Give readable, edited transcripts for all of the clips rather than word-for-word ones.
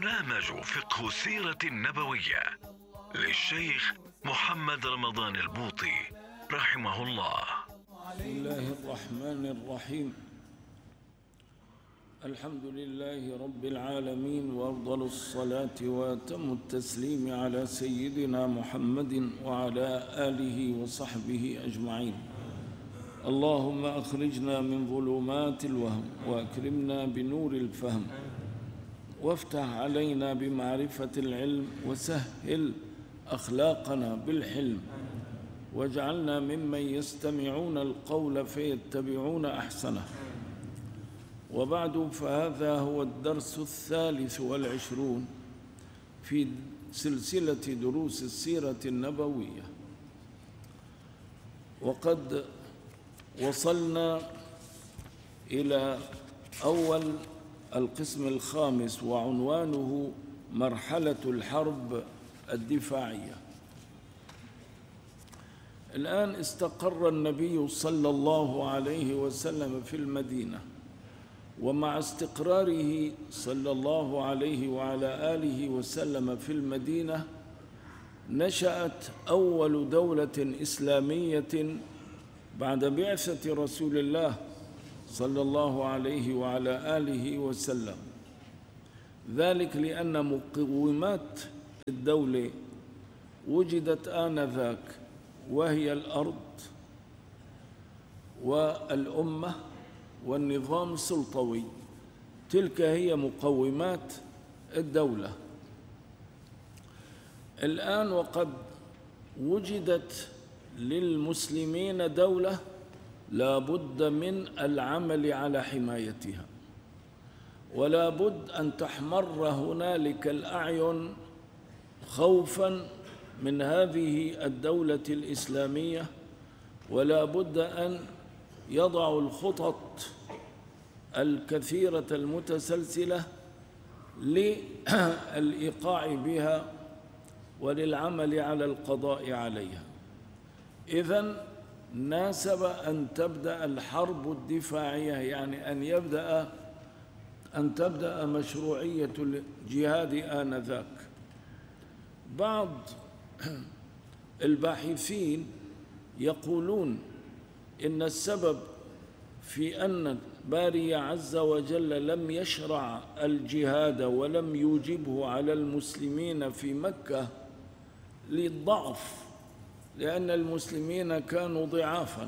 برنامج فقه السيرة النبوية للشيخ محمد رمضان البوطي رحمه الله. بسم الله الرحمن الرحيم. الحمد لله رب العالمين، وأفضل الصلاة وأتم التسليم على سيدنا محمد وعلى آله وصحبه أجمعين. اللهم أخرجنا من ظلمات الوهم وأكرمنا بنور الفهم، وافتح علينا بمعرفة العلم، وسهل أخلاقنا بالحلم، واجعلنا ممن يستمعون القول فيتبعون أحسنه. وبعد، فهذا هو الدرس 23 في سلسلة دروس السيرة النبوية، وقد وصلنا إلى أول القسم الخامس، وعنوانه مرحلة الحرب الدفاعية. الآن استقر النبي صلى الله عليه وسلم في المدينة، ومع استقراره صلى الله عليه وعلى آله وسلم في المدينة نشأت أول دولة إسلامية بعد بعثة رسول الله صلى الله عليه وعلى آله وسلم، ذلك لأن مقومات الدولة وجدت آنذاك، وهي الأرض والأمة والنظام السلطوي. تلك هي مقومات الدولة. الآن وقد وجدت للمسلمين دولة، لا بد من العمل على حمايتها، ولا بد أن تحمر هنالك الأعين خوفا من هذه الدولة الإسلامية، ولا بد أن يضعوا الخطط الكثيرة المتسلسلة للإيقاع بها وللعمل على القضاء عليها. إذن ناسب أن تبدأ الحرب الدفاعية، يعني أن تبدأ مشروعية الجهاد آنذاك. بعض الباحثين يقولون إن السبب في أن باري عز وجل لم يشرع الجهاد ولم يوجبه على المسلمين في مكة للضعف، لأن المسلمين كانوا ضعافا،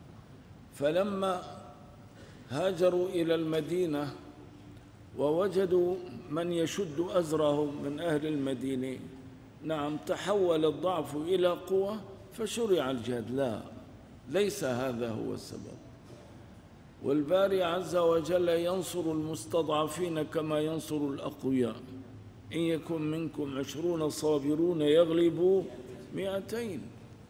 فلما هاجروا إلى المدينة ووجدوا من يشد أزرهم من أهل المدينة، نعم، تحول الضعف إلى قوة فشرع الجهاد. لا، ليس هذا هو السبب. والباري عز وجل ينصر المستضعفين كما ينصر الأقوياء. إن يكن منكم 20 صابرون يغلبوا 200.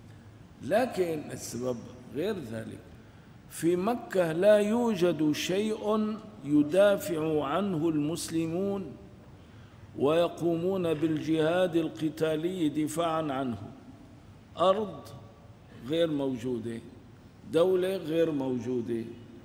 لكن السبب غير ذلك. في مكة لا يوجد شيء يدافع عنه المسلمون ويقومون بالجهاد القتالي دفاعا عنه. أرض غير موجودة، دولة غير موجودة،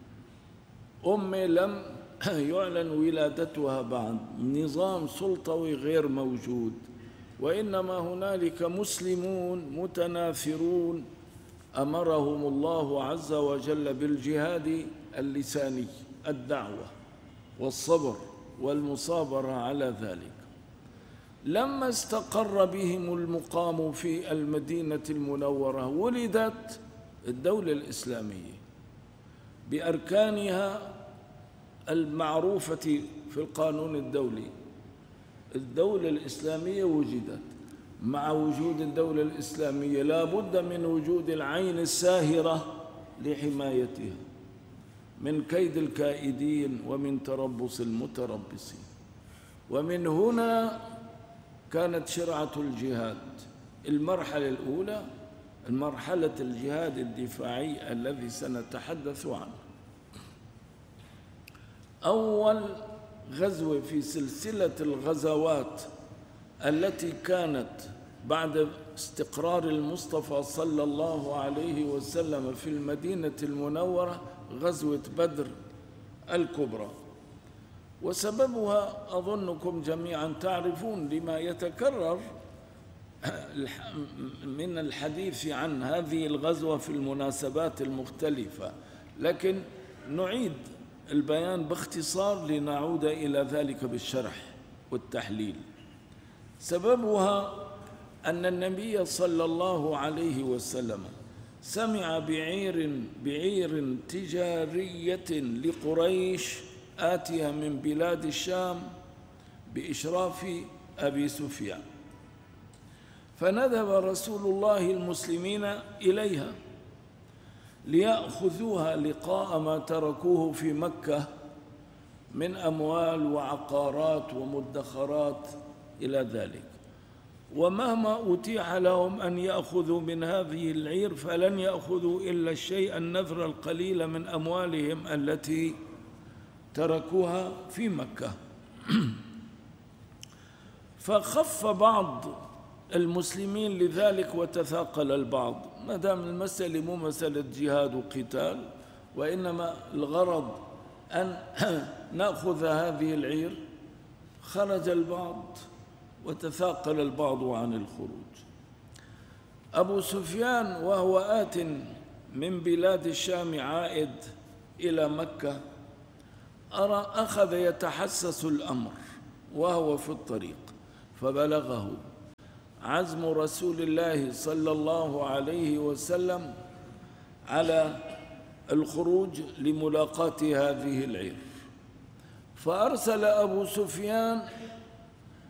أمة لم يعلن ولادتها بعد، نظام سلطوي غير موجود، وإنما هنالك مسلمون متناثرون أمرهم الله عز وجل بالجهاد اللساني، الدعوة والصبر والمصابرة على ذلك. لما استقر بهم المقام في المدينة المنورة ولدت الدولة الإسلامية بأركانها المعروفة في القانون الدولي. الدولة الإسلامية وجدت. مع وجود الدولة الإسلامية لا بد من وجود العين الساهرة لحمايتها من كيد الكائدين ومن تربص المتربصين. ومن هنا كانت شرعة الجهاد. المرحلة الأولى مرحلة الجهاد الدفاعي الذي سنتحدث عنه. أول غزوة في سلسلة الغزوات التي كانت بعد استقرار المصطفى صلى الله عليه وسلم في المدينة المنورة غزوة بدر الكبرى. وسببها أظنكم جميعا تعرفون لما يتكرر من الحديث عن هذه الغزوة في المناسبات المختلفة، لكن نعيد البيان باختصار لنعود إلى ذلك بالشرح والتحليل. سببها أن النبي صلى الله عليه وسلم سمع بعير تجارية لقريش آتية من بلاد الشام بإشراف أبي سفيان، فندب رسول الله المسلمين إليها ليأخذوها لقاء ما تركوه في مكة من أموال وعقارات ومدخرات إلى ذلك، ومهما أتيح لهم أن يأخذوا من هذه العير فلن يأخذوا إلا الشيء النذر القليل من أموالهم التي تركوها في مكة. فخف بعض المسلمين لذلك وتثاقل البعض، ما دام المسألة مو مسألة جهاد وقتال وإنما الغرض أن نأخذ هذه العير، خرج البعض وتثاقل البعض عن الخروج. أبو سفيان وهو آت من بلاد الشام عائد إلى مكة أخذ يتحسس الأمر وهو في الطريق، فبلغه عزم رسول الله صلى الله عليه وسلم على الخروج لملاقاة هذه العير، فأرسل أبو سفيان